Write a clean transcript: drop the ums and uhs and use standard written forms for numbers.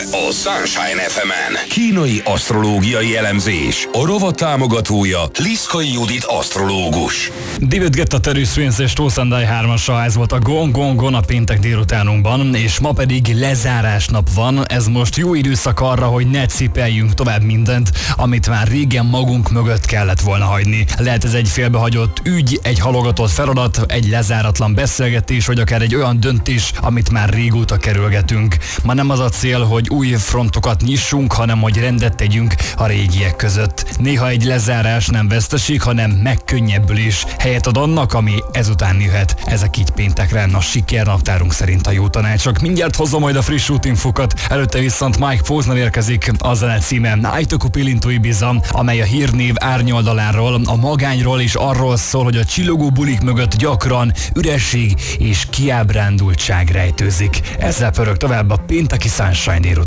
a Sunshine FM-en. Kínai asztrológiai elemzés. A rovat támogatója Liszkai Judit asztrológus. David Guetta, Terry Swins és Tószandai 3-asa, ez volt a Gong a péntek délutánunkban, és ma pedig lezárásnap van. Ez most jó időszak arra, hogy ne cipeljünk tovább mindent, amit már régen magunk mögött kellett volna hagyni. Lehet ez egy félbehagyott ügy, egy halogatott feladat, egy lezáratlan beszélgetés, vagy akár egy olyan döntés, amit már régóta kerülgetünk. Ma nem az a cél, hogy új frontokat nyissunk, hanem hogy rendet tegyünk a régiek között. Néha egy lezárás nem veszteség, hanem megkönnyebbülés. Helyet ad annak, ami ezután jöhet. Ezek így péntekre a sikernaptárunk szerint a jó tanácsok. Mindjárt hozom majd a friss útinfokat. Előtte viszont Mike Posner érkezik, a zene címe Aitoku Pilintu Ibiza, amely a hírnév árnyoldaláról, a magányról és arról szól, hogy a csillogó bulik mögött gyakran üresség és kiábrándultság rejtőzik. Ezzel pörög tovább a pénteki Sunshine délután.